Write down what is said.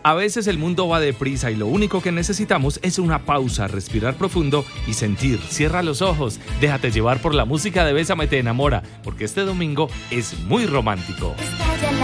A veces el mundo va deprisa y lo único que necesitamos es una pausa, respirar profundo y sentir. Cierra los ojos, déjate llevar por la música de Bésame te enamora, porque este domingo es muy romántico. Estalla